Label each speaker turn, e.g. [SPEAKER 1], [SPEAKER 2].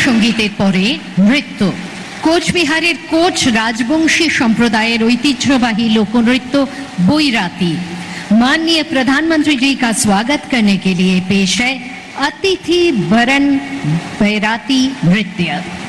[SPEAKER 1] সঙ্গীতের পরে নৃত্য। কোচবিহারের কোচ রাজবংশী संप्रदायर ऐतिह्यवाही लोकनृत्य बैराती। माननीय प्रधानमंत्री जी का स्वागत करने के लिए पेश है अतिथि वरण बैराती नृत्य।